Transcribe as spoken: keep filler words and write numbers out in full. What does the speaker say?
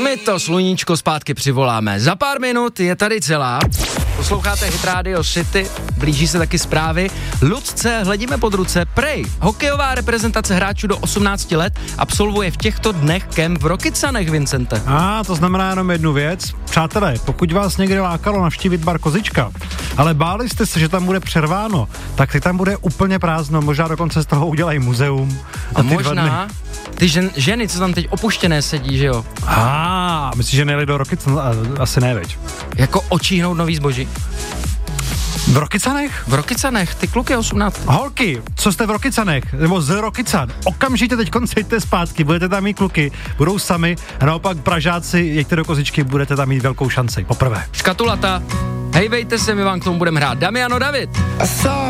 My to sluníčko zpátky přivoláme. Za pár minut je tady celá. Posloucháte Hit Radio City, blíží se taky zprávy. Ludce, hledíme pod ruce, prej. Hokejová reprezentace hráčů do osmnácti let absolvuje v těchto dnech kemp v Rokycanech, Vincente. A to znamená jenom jednu věc. Přátelé, pokud vás někdy lákalo navštívit bar Kozička, ale báli jste se, že tam bude přerváno, tak si tam bude úplně prázdno, možná dokonce z toho udělají muzeum. A, a možná ty žen, ženy, co tam teď opuštěné sedí, že jo? A myslíš, že nejeli do Rokycan? Asi ne, veď. Jako očíhnout nový zboží. V Rokycanech? V Rokycanech, ty kluky osmnáct. Holky, co jste v Rokycanech, nebo z Rokycan, okamžitě teď sejďte zpátky, budete tam mít kluky, budou sami a naopak Pražáci, jeďte do Kozičky, budete tam mít velkou šanci, poprvé. Škatulata, hejvejte se, my vám k tomu budeme hrát. Damiano David.